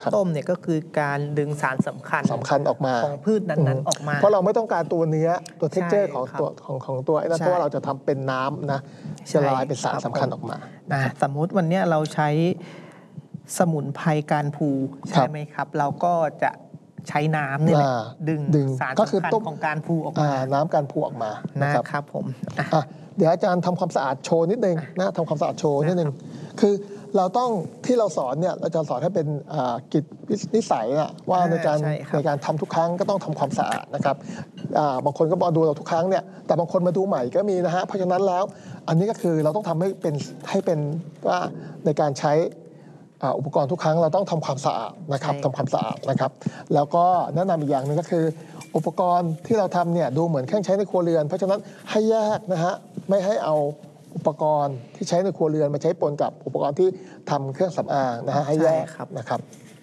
ต้มเนี่ยก็คือการดึงสารสำคัญออกมาของพืชนั้นๆออกมาเพราะเราไม่ต้องการตัวเนื้อตัวเท็กเจอร์ของตัวไอ้นั่นเพราะว่าเราจะทำเป็นน้ำนะจะละลายเป็นสารสำคัญออกมาสมมุติวันนี้เราใช้สมุนไพรการพูใช่ไหมครับเราก็จะใช้น้ำนี่แหละดึงสารสำคัญของการพูออกมาน้ำการพูออกมานะครับผมเดี๋ยวอาจารย์ทำความสะอาดโชว์นิดนึงนะทำความสะอาดโชว์นิดนึงคือเราต้องที่เราสอนเนี่ยอาจารย์สอนให้เป็นกิจนิสัยว่าในการทำทุกครั้งก็ต้องทำความสะอาดนะครับบางคนก็มาดูเราทุกครั้งเนี่ยแต่บางคนมาดูใหม่ก็มีนะฮะเพราะฉะนั้นแล้วอันนี้ก็คือเราต้องทำให้เป็นว่าในการใช้อุปกรณ์ทุกครั้งเราต้องทำความสะอาดนะครับทำความสะอาดนะครับแล้วก็แนะนำอีกอย่างหนึ่งก็คืออุปกรณ์ที่เราทำเนี่ยดูเหมือนเครื่องใช้ในครัวเรือนเพราะฉะนั้นให้แยกนะฮะไม่ให้เอาอุปกรณ์ที่ใช้ในครัวเรือนมาใช้ปนกับอุปกรณ์ที่ทำเครื่องสำอางนะฮะให้แยกนะครับ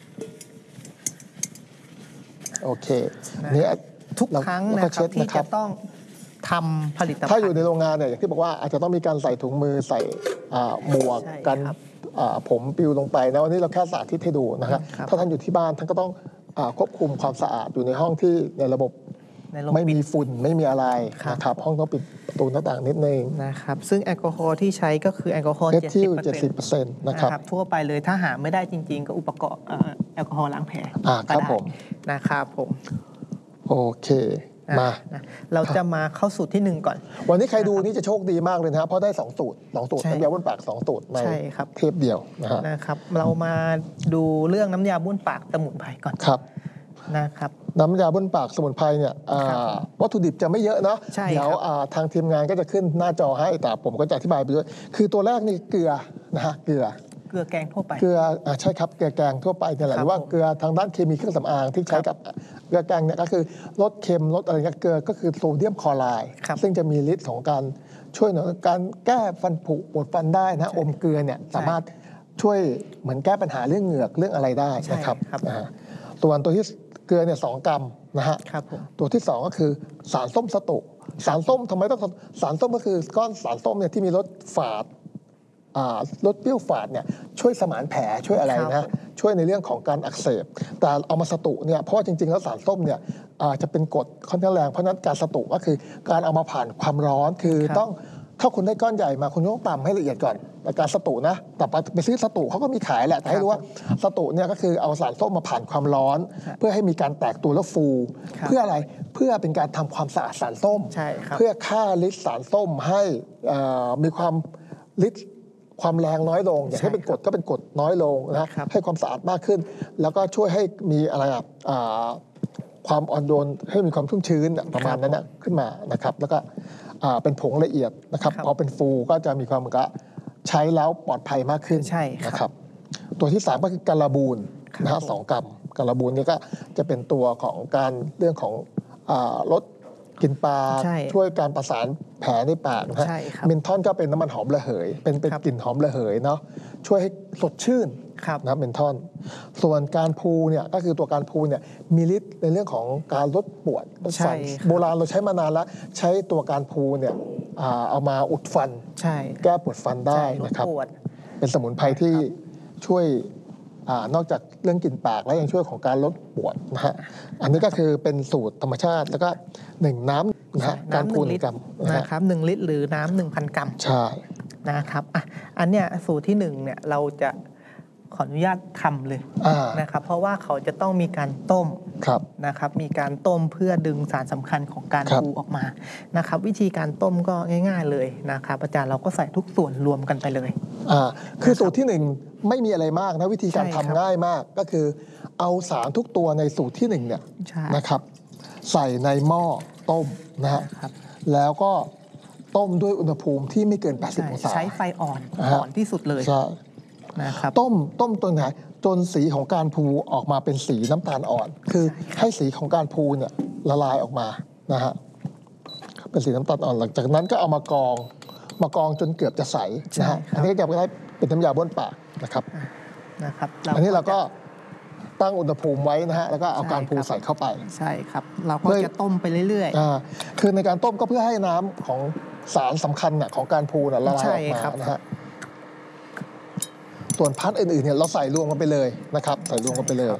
โอเคนี่ทุกครั้งนะครับที่จะต้องทำผลิตภัณฑ์ถ้าอยู่ในโรงงานเนี่ยอย่างที่บอกว่าอาจจะต้องมีการใส่ถุงมือใส่หมวกกันผมปลิวลงไปนะวันนี้เราแค่สาธิตให้ดูนะครับถ้าท่านอยู่ที่บ้านท่านก็ต้องควบคุมความสะอาดอยู่ในห้องที่ในระบบไม่มีฝุ่นไม่มีอะไรนะครับห้องต้องปิดประตูหน้าต่างนิดนึงนะครับซึ่งแอลกอฮอล์ที่ใช้ก็คือแอลกอฮอล์ 70% นะครับทั่วไปเลยถ้าหาไม่ได้จริงๆก็อุปกรณ์แอลกอฮอล์ล้างแผลครับผมนะครับผมโอเคมาเราจะมาเข้าสูตรที่1ก่อนวันนี้ใครดูนี่จะโชคดีมากเลยนะครับเพราะได้2 สูตรน้ำยาบ้วนปาก2 สูตรในเทปเดียวนะครับเรามาดูเรื่องน้ำยาบ้วนปากสมุนไพรก่อนครับนะครับน้ำยาบ้วนปากสมุนไพรเนี่ยวัตถุดิบจะไม่เยอะเนาะเดี๋ยวทางทีมงานก็จะขึ้นหน้าจอให้แต่ผมก็จะอธิบายไปด้วยคือตัวแรกนี่เกลือนะฮะเกลือแกงทั่วไปเกลือใช่ครับเกลือแกงทั่วไปเนี่ยแหละหรือว่าเกลือทางด้านเคมีเครื่องสำอางที่ใช้กับเกลือแกงเนี่ยก็คือลดเค็มลดอะไรเงี้ยเกลือก็คือโซเดียมคลอไรด์ซึ่งจะมีฤทธิ์ของการช่วยในการแก้ฟันผุปวดฟันได้นะอมเกลือเนี่ยสามารถช่วยเหมือนแก้ปัญหาเรื่องเหงือกเรื่องอะไรได้นะครับส่วนตัวที่เกลือเนี่ย2 กรัมนะฮะตัวที่2ก็คือสารส้มสตุสารส้มทำไมต้องสารส้มก็คือก้อนสารส้มเนี่ยที่มีรสฝาดรสเปรี้ยวฝาดเนี่ยช่วยสมานแผลช่วยอะไรนะช่วยในเรื่องของการอักเสบแต่เอามาสตุเนี่ยเพราะว่าจริงๆแล้วสารส้มเนี่ยจะเป็นกรดค่อนข้างแรงเพราะนั้นการสตุก็คือการเอามาผ่านความร้อนคือต้องถ้าคุณได้ก้อนใหญ่มาคุณต้องตำให้ละเอียดก่อนในการสตุนะแต่ไปซื้อสตุเขาก็มีขายแหละแต่ให้รู้ว่าสตุเนี่ยก็คือเอาสารส้มมาผ่านความร้อนเพื่อให้มีการแตกตัวแล้วฟูเพื่ออะไรเพื่อเป็นการทำความสะอาดสารส้มเพื่อฆ่าฤทธิ์สารส้มให้มีความฤทธิ์ความแรงน้อยลงอย่างให้เป็นกรดก็เป็นกรดน้อยลงนะให้ความสะอาดมากขึ้นแล้วก็ช่วยให้มีอะไรความอ่อนโยนให้มีความชุ่มชื้นประมาณนั้นขึ้นมานะครับแล้วก็เป็นผงละเอียดนะครับพอเป็นฟูก็จะมีความใช้แล้วปลอดภัยมากขึ้นนะครับตัวที่3ก็คือการบูนนะฮะ2 กรัมการบูนนี่ก็จะเป็นตัวของการเรื่องของลดกลิ่นปากช่วยการประสานแผลในปากนะฮะเมนทอนก็เป็นน้ำมันหอมระเหยเป็นกลิ่นหอมระเหยเนาะช่วยให้สดชื่นนะเมนทอนส่วนการพูเนี่ยก็คือตัวการพูเนี่ยมีฤทธิ์ในเรื่องของการลดปวดลดฟันโบราณเราใช้มานานแล้วใช้ตัวการพูเนี่ยเอามาอุดฟันแก้ปวดฟันได้นะครับเป็นสมุนไพรที่ช่วยนอกจากเรื่องกลิ่นปากแล้วยังช่วยของการลดปวดนะฮะอันนี้ก็คือเป็นสูตรธรรมชาติแล้วก็1 น้ำนะฮะการพู1 กรัมนะครับ1 ลิตรหรือน้ำ 1,000 กรัมใช่นะครับอันเนี้ยสูตรที่1เนี่ยเราจะขออนุญาตทำเลยนะครับเพราะว่าเขาจะต้องมีการต้มนะครับมีการต้มเพื่อดึงสารสำคัญของการพูออกมานะครับวิธีการต้มก็ง่ายๆเลยนะครับอาจารย์เราก็ใส่ทุกส่วนรวมกันไปเลยคือสูตรที่1ไม่มีอะไรมากนะวิธีการทำง่ายมากก็คือเอาสารทุกตัวในสูตรที่1เนี่ยนะครับใส่ในหม้อต้มนะฮะแล้วก็ต้มด้วยอุณหภูมิที่ไม่เกิน80 องศาใช้ไฟอ่อนที่สุดเลยนะครับต้มตัวไหนจนสีของการพูออกมาเป็นสีน้ำตาลอ่อนคือให้สีของการพูเนี่ยละลายออกมานะฮะเป็นสีน้ำตาลอ่อนหลังจากนั้นก็เอามากรองจนเกือบจะใสนะฮะอันนี้จะได้เป็นน้ำยาบ้วนปากนะครับอันนี้เราก็ตั้งอุณหภูมิไว้นะฮะแล้วก็เอาการพูใส่เข้าไปใช่ครับเราก็จะต้มไปเรื่อยๆคือในการต้มก็เพื่อให้น้ำของสารสำคัญของการพูละลายออกมานะฮะส่วนพาร์ทอื่นๆเนี่ยเราใส่รวมกันไปเลยนะครับใส่รวมกันไปเลย